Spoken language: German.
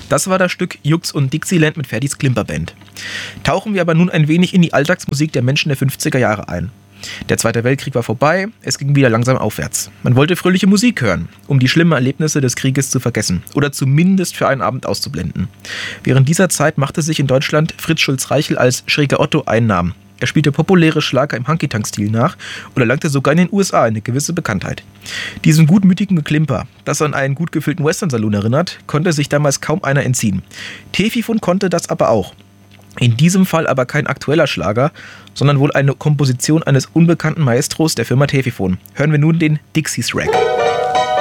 Das war das Stück Jux und Dixieland mit Ferdis Klimperband. Tauchen wir aber nun ein wenig in die Alltagsmusik der Menschen der 50er Jahre ein. Der Zweite Weltkrieg war vorbei, es ging wieder langsam aufwärts. Man wollte fröhliche Musik hören, um die schlimmen Erlebnisse des Krieges zu vergessen oder zumindest für einen Abend auszublenden. Während dieser Zeit machte sich in Deutschland Fritz Schulz-Reichel als Schräger Otto einen Namen. Er spielte populäre Schlager im Hunky-Tonk-Stil nach und erlangte sogar in den USA eine gewisse Bekanntheit. Diesem gutmütigen Geklimper, das an einen gut gefüllten Western-Saloon erinnert, konnte sich damals kaum einer entziehen. Tefifon konnte das aber auch. In diesem Fall aber kein aktueller Schlager, sondern wohl eine Komposition eines unbekannten Maestros der Firma Tefifon. Hören wir nun den Dixies Rack.